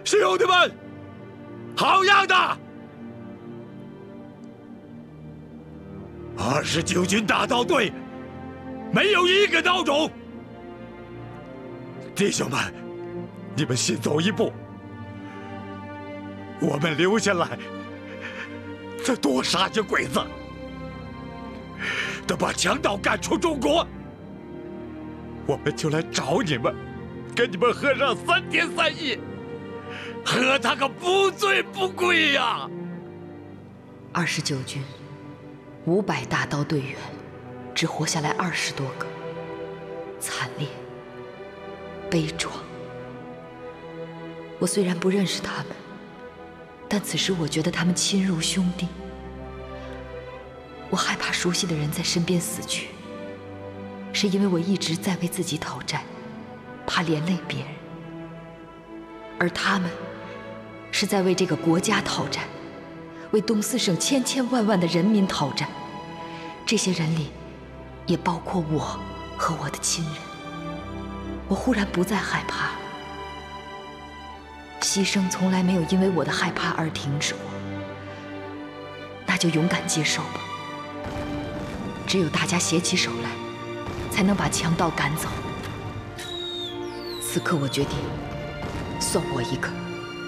兄弟们，好样的！29军大刀队没有一个孬种。弟兄们，你们先走一步，我们留下来，再多杀些鬼子，等把强盗赶出中国，我们就来找你们，跟你们喝上3天3夜，喝他个不醉不归呀 ！29军500大刀队员，只活下来20多个，惨烈、悲壮。我虽然不认识他们，但此时我觉得他们亲如兄弟。我害怕熟悉的人在身边死去，是因为我一直在为自己讨债，怕连累别人，而他们是在为这个国家讨债，为东四省千千万万的人民讨债。这些人里也包括我和我的亲人。我忽然不再害怕了，牺牲从来没有因为我的害怕而停止过，那就勇敢接受吧。只有大家携起手来，才能把强盗赶走。此刻我决定，算我一个。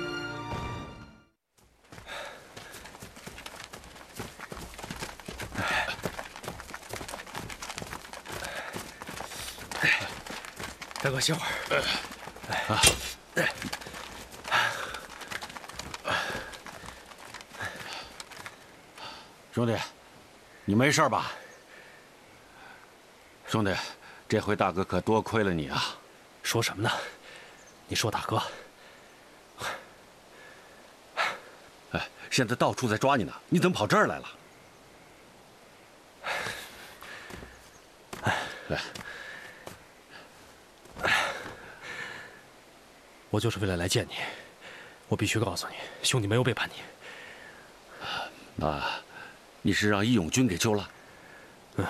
大哥，歇会儿。 兄弟，你没事吧？兄弟，这回大哥可多亏了你啊！ 说什么呢？你说大哥。 哎，现在到处在抓你呢，你怎么跑这儿来了？来。 我就是为了来见你，我必须告诉你，兄弟没有背叛你。 那，你是让义勇军给救了？ 嗯。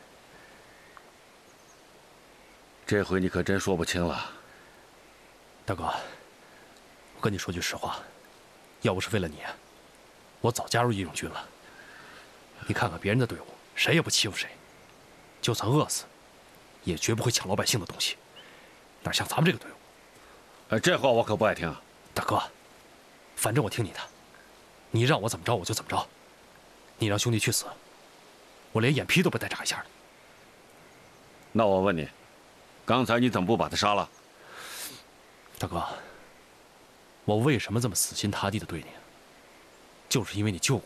这回你可真说不清了。 大哥，我跟你说句实话，要不是为了你，我早加入义勇军了。你看看别人的队伍，谁也不欺负谁，就算饿死，也绝不会抢老百姓的东西，哪像咱们这个队伍。 哎，这话我可不爱听。 大哥，反正我听你的，你让我怎么着我就怎么着。你让兄弟去死，我连眼皮都不带眨一下的。 那我问你，刚才你怎么不把他杀了？ 大哥，我为什么这么死心塌地的对你？就是因为你救过